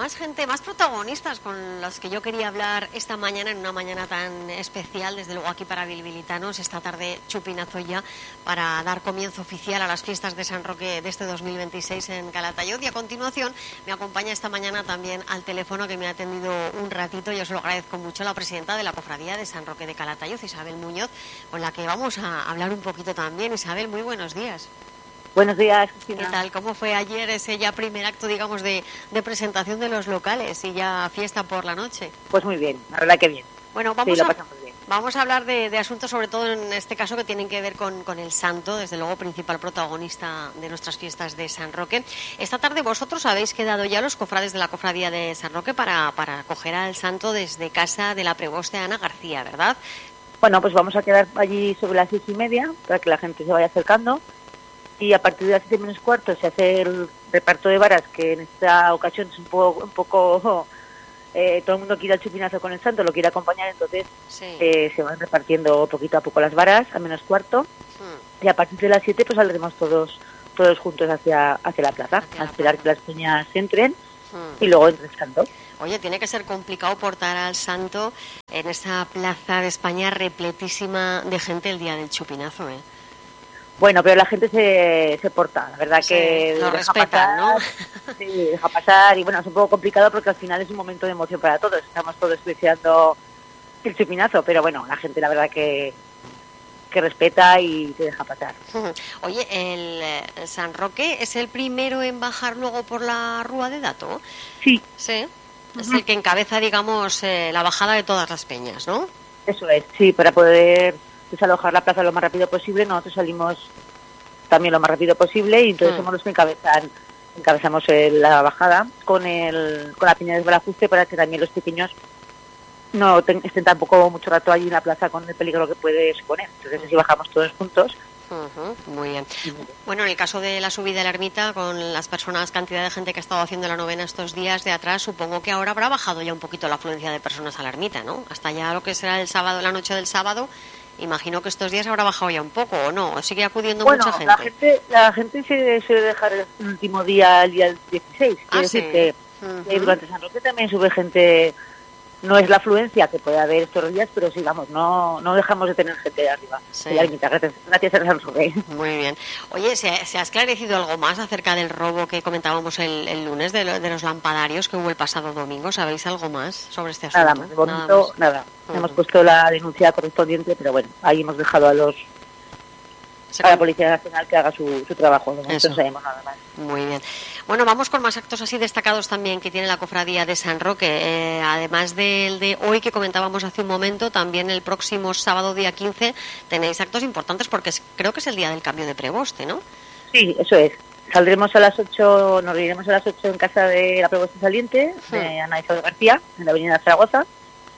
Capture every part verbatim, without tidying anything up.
más gente, más protagonistas con los que yo quería hablar esta mañana, en una mañana tan especial, desde luego aquí para bilbilitanos, esta tarde chupinazo ya para dar comienzo oficial a las fiestas de San Roque de este dos mil veintiséis en Calatayud. Y a continuación me acompaña esta mañana también al teléfono, que me ha atendido un ratito, yo se lo agradezco mucho, la presidenta de la Cofradía de San Roque de Calatayud, Isabel Muñoz, con la que vamos a hablar un poquito también. Isabel, muy buenos días. Buenos días, Cristina. ¿Qué tal? ¿Cómo fue ayer ese ya primer acto, digamos, de, de presentación de los locales y ya fiesta por la noche? Pues muy bien, la verdad que bien. Bueno, vamos, sí, lo a, pasamos bien. vamos a hablar de, de asuntos, sobre todo en este caso, que tienen que ver con, con el santo, desde luego principal protagonista de nuestras fiestas de San Roque. Esta tarde vosotros habéis quedado ya, los cofrades de la Cofradía de San Roque, para, para acoger al santo desde casa de la preboste Ana García, ¿verdad? Bueno, pues vamos a quedar allí sobre las seis y media para que la gente se vaya acercando. Y a partir de las siete menos cuarto se hace el reparto de varas, que en esta ocasión es un poco, un poco eh, todo el mundo quiere el chupinazo con el santo, lo quiere acompañar, entonces sí. eh, se van repartiendo poquito a poco las varas, a menos cuarto, hmm. y a partir de las siete pues saldremos todos todos juntos hacia hacia la plaza, hacia a esperar plaza. que las peñas entren hmm. y luego entre el santo. Oye, tiene que ser complicado portar al santo en esa plaza de España repletísima de gente el día del chupinazo, ¿eh? Bueno, pero la gente se, se porta, la verdad sí, que lo deja respeta, pasar, ¿no? Sí, deja pasar, y bueno, es un poco complicado porque al final es un momento de emoción para todos, estamos todos deseando el chupinazo, pero bueno, la gente la verdad que, que respeta y se deja pasar. Oye, el, el San Roque es el primero en bajar luego por la Rúa de Dato. Sí. Sí, uh-huh. Es el que encabeza, digamos, eh, la bajada de todas las peñas, ¿no? Eso es, sí, para poder desalojar la plaza lo más rápido posible, nosotros salimos también lo más rápido posible y entonces mm. somos los que encabezan, encabezamos el, la bajada con el con la peña de desbarajuste, para que también los pequeños no ten, estén tampoco mucho rato allí en la plaza con el peligro que puede suponer. Entonces así bajamos todos juntos. Uh-huh, muy bien. Bueno, en el caso de la subida a la ermita, con las personas, cantidad de gente que ha estado haciendo la novena estos días de atrás, supongo que ahora habrá bajado ya un poquito la afluencia de personas a la ermita, ¿no? Hasta ya lo que será el sábado, la noche del sábado. Imagino que estos días habrá bajado ya un poco, ¿o no? ¿O sigue acudiendo bueno, mucha gente? La gente, la gente se suele dejar el último día, el día dieciséis. Ah, es sí. decir, que, uh-huh. que durante San Roque también sube gente. No es la afluencia que puede haber estos días, pero sí, vamos, no no dejamos de tener gente de arriba. Sí. De la gracias, gracias a San Roque. Muy bien. Oye, ¿se, ¿se ha esclarecido algo más acerca del robo que comentábamos el, el lunes de, lo, de los lampadarios que hubo el pasado domingo? ¿Sabéis algo más sobre este asunto? Nada más, de momento, nada. nada. Uh-huh. Hemos puesto la denuncia correspondiente, pero bueno, ahí hemos dejado a los a la Policía Nacional que haga su, su trabajo. De momento no sabemos nada más. Muy bien. Bueno, vamos con más actos así destacados también que tiene la Cofradía de San Roque. Eh, además del de hoy que comentábamos hace un momento, también el próximo sábado día quince tenéis actos importantes, porque es, creo que es el día del cambio de preboste, ¿no? Sí, eso es. Saldremos a las ocho, nos reuniremos a las ocho en casa de la preboste saliente, de sí. Ana Isabel García, en la avenida Zaragoza,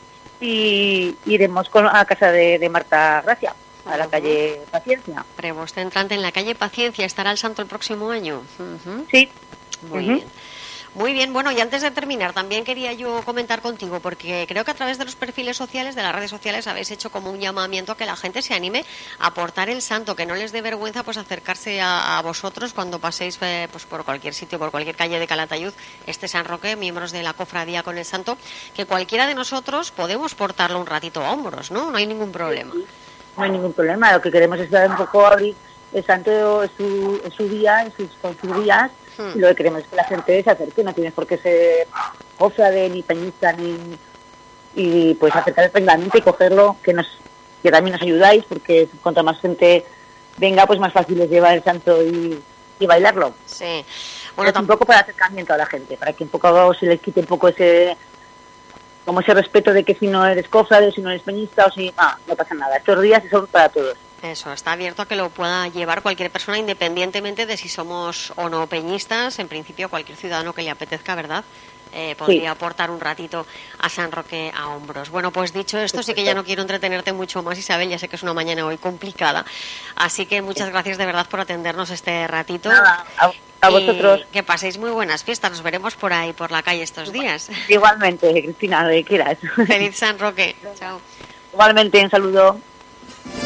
y iremos con, a casa de, de Marta Gracia, a la uh-huh. calle Paciencia. Preboste entrante en la calle Paciencia. ¿Estará el santo el próximo año? Uh-huh. Sí. Muy uh-huh. bien. Muy bien, bueno, y antes de terminar, también quería yo comentar contigo, porque creo que a través de los perfiles sociales, de las redes sociales, habéis hecho como un llamamiento a que la gente se anime a portar el santo, que no les dé vergüenza pues acercarse a, a vosotros cuando paséis eh, pues por cualquier sitio, por cualquier calle de Calatayud, este San Roque, miembros de la cofradía con el santo, que cualquiera de nosotros podemos portarlo un ratito a hombros, ¿no? No hay ningún problema. Sí, sí. No hay ningún problema, lo que queremos es dar un poco abrir el santo en su, en su día, en sus, con sus días, hmm. y lo que queremos es que la gente se acerque, no tienes por qué ser cofrade, ni peñista, ni y pues acercar tranquilamente y cogerlo, que nos que también nos ayudáis, porque cuanto más gente venga, pues más fácil es llevar el santo y, y bailarlo. Sí. Bueno, es un poco para acercamiento a la gente, para que un poco se les quite un poco ese como ese respeto de que si no eres cofrade, si no eres peñista, o si ah, no pasa nada. Estos días son para todos. Eso, está abierto a que lo pueda llevar cualquier persona, independientemente de si somos o no peñistas. En principio, cualquier ciudadano que le apetezca, ¿verdad?, eh, podría sí. aportar un ratito a San Roque a hombros. Bueno, pues dicho esto, sí que ya no quiero entretenerte mucho más, Isabel, ya sé que es una mañana hoy complicada. Así que muchas gracias de verdad por atendernos este ratito. Nada, a, a vosotros. Que paséis muy buenas fiestas. Nos veremos por ahí, por la calle estos días. Igualmente, Cristina, lo que quieras. Feliz San Roque. Chao. Igualmente, un saludo.